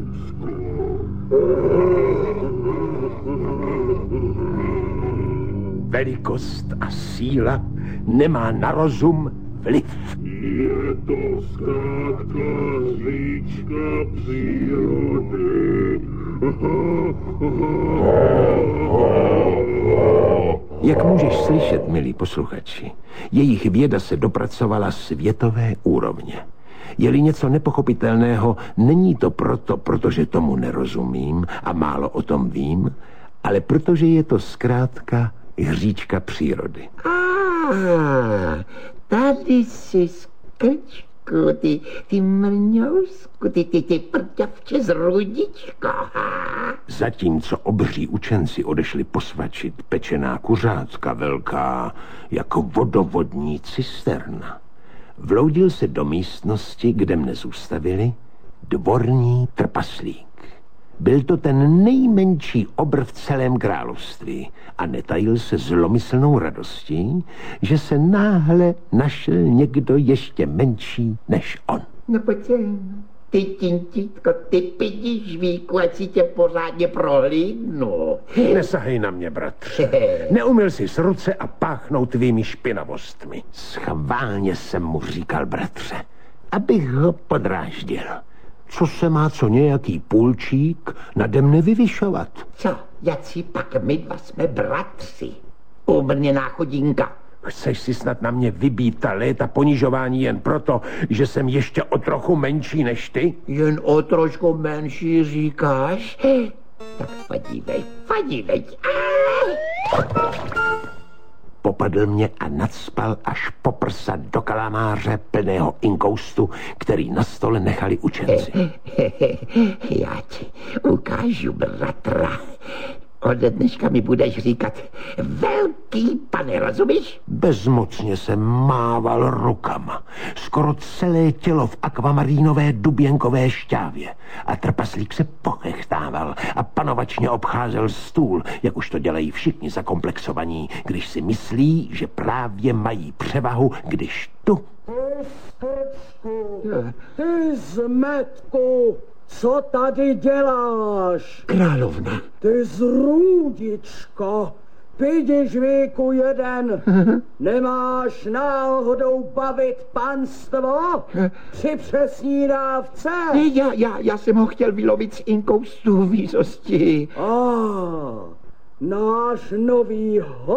Velikost a síla nemá na rozum vliv. Je to zkrátka říčka přírody. Jak můžeš slyšet, milí posluchači, jejich věda se dopracovala světové úrovně. Je-li něco nepochopitelného, není to protože tomu nerozumím a málo o tom vím, ale protože je to zkrátka hříčka přírody. Tady si skrčku, ty mrňousku, ty prťavče z rudičko. Zatímco obří učenci odešli posvačit pečená kuřátka velká jako vodovodní cisterna, vloudil se do místnosti, kde mne zůstavili, dvorní trpaslík. Byl to ten nejmenší obr v celém království a netajil se zlomyslnou radostí, že se náhle našel někdo ještě menší než on. No pojď sem, ty tintítko, ty pidižvíku, ať si tě pořádně prohlídnu. Nesahej na mě, bratře. Neumyl jsi z ruce a páchnout tvými špinavostmi. Schválně jsem mu říkal, bratře, abych ho podráždil. Co se má co nějaký půlčík nade mne vyvyšovat? Co, jací pak my dva jsme bratři? Umrněná chodinka. Chceš si snad na mě vybít ta léta ponižování jen proto, že jsem ještě o trochu menší než ty? Jen o trošku menší říkáš? Tak podívej. Popadl mě a nadspal až po prsa do kalamáře plného inkoustu, který na stole nechali učenci. Já ti ukážu, bratra. Ode dneška mi budeš říkat velký pane, rozumíš? Bezmocně jsem mával rukama. Skoro celé tělo v akvamarínové duběnkové šťávě. A trpaslík se pochechtával a panovačně obcházel stůl, jak už to dělají všichni zakomplexovaní, když si myslí, že právě mají převahu, když tu... Ty zmetku! Co tady děláš? Královna. Ty zrůdičko, pidižvíku jeden, nemáš náhodou bavit panstvo při přesnídávce? Já jsem ho chtěl vylovit z inkoustu výsosti. Náš nový